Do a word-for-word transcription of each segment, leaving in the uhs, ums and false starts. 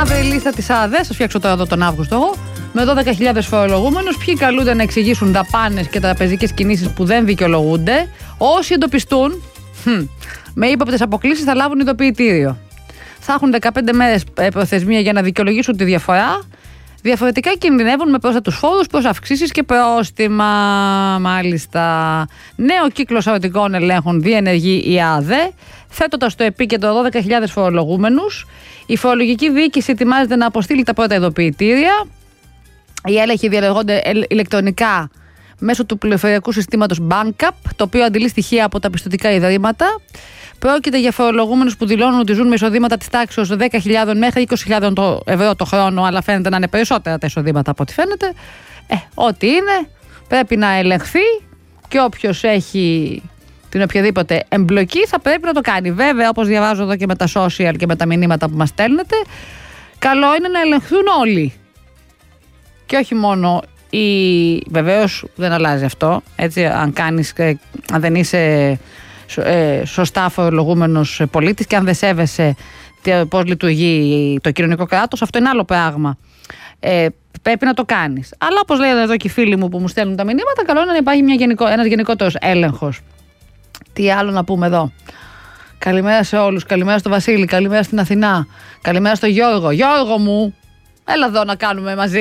μαύρη λίστα της ΑΔΕ, σας φτιάξω τώρα εδώ τον Αύγουστο εγώ, με δώδεκα χιλιάδες φορολογούμενους. Ποιοι καλούνται να εξηγήσουν δαπάνες και τραπεζικές κινήσεις που δεν δικαιολογούνται. Όσοι εντοπιστούν, χμ, με ύποπτες αποκλήσεις θα λάβουν ειδοποιητήριο. Θα έχουν δεκαπέντε μέρες προθεσμία για να δικαιολογήσουν τη διαφορά. Διαφορετικά κινδυνεύουν με πρόσθετους φόρους, προς αυξήσεις και πρόστιμα. Μάλιστα. Νέο κύκλο σαρωτικών ελέγχων διενεργεί η ΑΔΕ, θέτοντας στο επίκεντρο δώδεκα χιλιάδες φορολογούμενους. Η φορολογική διοίκηση ετοιμάζεται να αποστείλει τα πρώτα ειδοποιητήρια. Οι έλεγχοι διαλεγόνται ηλεκτρονικά μέσω του πληροφοριακού συστήματος BankUp, το οποίο αντιλεί στοιχεία από τα πιστωτικά ιδρύματα. Πρόκειται για φορολογούμενους που δηλώνουν ότι ζουν με εισοδήματα της τάξης δέκα χιλιάδες μέχρι είκοσι χιλιάδες ευρώ το χρόνο, αλλά φαίνεται να είναι περισσότερα τα εισοδήματα από ό,τι φαίνεται. Ε, ό,τι είναι, πρέπει να ελεγχθεί και όποιος έχει την οποιαδήποτε εμπλοκή θα πρέπει να το κάνει. Βέβαια, όπως διαβάζω εδώ και με τα social και με τα μηνύματα που μας στέλνετε, καλό είναι να ελεγχθούν όλοι. Και όχι μόνο οι. Βεβαίως δεν αλλάζει αυτό. Έτσι, αν κάνεις, αν δεν είσαι ε, σωστά φορολογούμενος πολίτης και αν δεν σέβεσαι πώς λειτουργεί το κοινωνικό κράτος, αυτό είναι άλλο πράγμα. Ε, πρέπει να το κάνεις. Αλλά όπως λένε εδώ και οι φίλοι μου που μου στέλνουν τα μηνύματα, καλό είναι να υπάρχει μια γενικό, ένας γενικότερος έλεγχος. Τι άλλο να πούμε εδώ. Καλημέρα σε όλους. Καλημέρα στο Βασίλη. Καλημέρα στην Αθηνά. Καλημέρα στο Γιώργο. Γιώργο μου, έλα εδώ να κάνουμε μαζί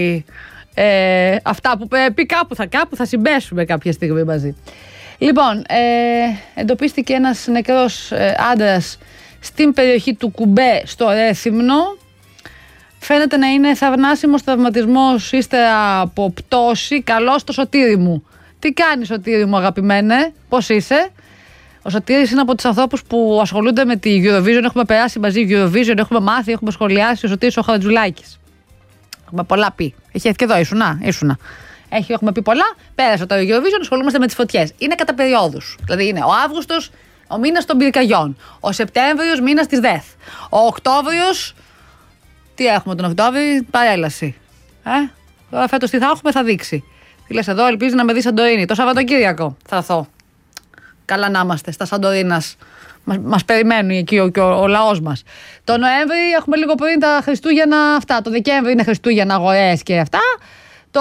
ε, αυτά που πρέπει. Κάπου θα, κάπου θα συμπέσουμε κάποια στιγμή μαζί. Λοιπόν, ε, εντοπίστηκε ένας νεκρός ε, άντρας στην περιοχή του Κουμπέ στο Ρέθυμνο. Φαίνεται να είναι θαυμάσιμος τραυματισμός ύστερα από πτώση. Καλώς το Σωτήρι μου. Τι κάνεις, Σωτήρι μου, αγαπημένε, πώς είσαι? Ο Σωτήρης είναι από τους ανθρώπους που ασχολούνται με τη Eurovision. Έχουμε περάσει μαζί Eurovision, έχουμε μάθει, έχουμε σχολιάσει. Ο Σωτήρης ο Χαρατζουλάκης. Έχουμε πολλά πει. Έχει έρθει και εδώ, ήσουνα, ήσουνα. Έχει, έχουμε πει πολλά. Πέρασε το Eurovision, ασχολούμαστε με τις φωτιές. Είναι κατά περιόδους. Δηλαδή είναι ο Αύγουστος, ο μήνας των πυρκαγιών. Ο Σεπτέμβριος, μήνας της ΔΕΘ. Ο Οκτώβριος. Τι έχουμε τον Οκτώβριο? Παρέλαση. Ε? Τώρα φέτος τι θα έχουμε, θα δείξει. Τι λες εδώ, ελπίζει να με δει Σαντορίνη. Το Σαββατοκύριακο θα έρθω. Καλά να είμαστε στα Σαντορίνας. Μας, μας περιμένουν εκεί ο, ο, ο λαός μας. Το Νοέμβρη έχουμε λίγο πριν τα Χριστούγεννα αυτά. Το Δεκέμβρη είναι Χριστούγεννα, αγορές και αυτά. Το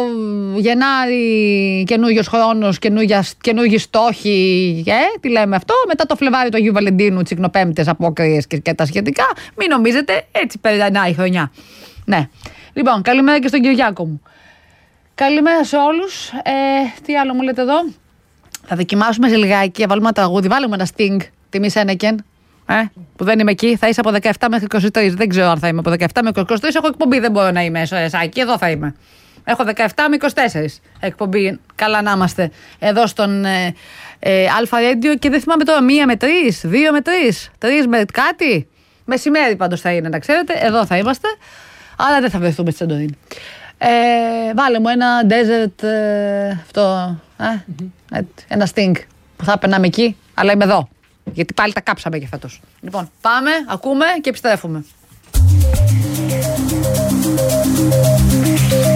Γενάρη καινούργιος χρόνος, καινούργιοι στόχοι. Ε, τι λέμε αυτό. Μετά το Φλεβάρι του Αγίου Βαλεντίνου, τσικνοπέμπτες, απόκριες και, και τα σχετικά. Μην νομίζετε, έτσι περνάει η χρονιά. Ναι. Λοιπόν, καλημέρα και στον Κυριάκο μου. Καλημέρα σε όλους. Ε, τι άλλο μου λέτε εδώ? Θα δοκιμάσουμε σε λιγάκι, βάλουμε ένα τραγούδι, βάλουμε ένα Sting, τιμή Σένεκεν, ε, που δεν είμαι εκεί. Θα είσαι από δεκαεπτά μέχρι είκοσι τρεις. Δεν ξέρω αν θα είμαι από δεκαεπτά μέχρι είκοσι τρεις. Έχω εκπομπή, δεν μπορώ να είμαι Σάκη. Εδώ θα είμαι. Έχω δεκαεπτά με είκοσι τέσσερα εκπομπή. Καλά να είμαστε εδώ στον ε, ε, Αλφα Radio. Και δεν θυμάμαι τώρα, μία με τρεις, δύο με τρεις, τρεις με κάτι. Μεσημέρι πάντως θα είναι, να ξέρετε. Εδώ θα είμαστε. Άρα δεν θα βρεθούμε στη Σαντορίνη. Ε, βάλε μου ένα desert ε, αυτό, ε, mm-hmm. ένα Sting που θα περνάμε εκεί, αλλά είμαι εδώ γιατί πάλι τα κάψαμε και φέτος. Λοιπόν, πάμε, ακούμε και επιστρέφουμε.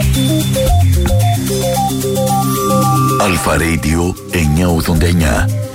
Αλφα Radio εννιακόσια ογδόντα εννιά.